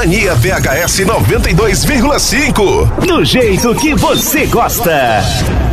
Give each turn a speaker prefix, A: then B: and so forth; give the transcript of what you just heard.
A: Mania VHS 92,5.
B: Do jeito que você gosta.